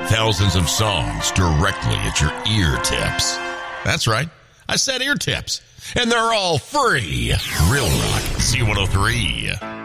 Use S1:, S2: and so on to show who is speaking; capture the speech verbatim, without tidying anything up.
S1: Thousands of songs directly at your ear tips. That's right. I said ear tips. And they're all free. Real Rock C one oh three.